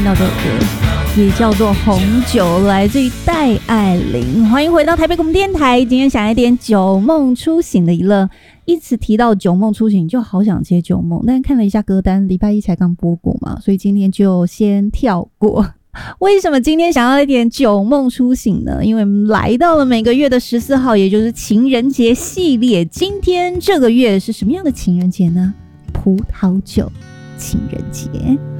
到这首歌，也叫做《红酒》，来自于戴爱玲。欢迎回到台北广播电台，今天想来点酒梦初醒的娱乐。一直提到酒梦初醒，就好想接酒梦，但看了一下歌单，礼拜一才刚播过嘛，所以今天就先跳过。为什么今天想要一点酒梦初醒呢？因为我们来到了每个月的14号，也就是情人节系列。今天这个月是什么样的情人节呢？葡萄酒情人节。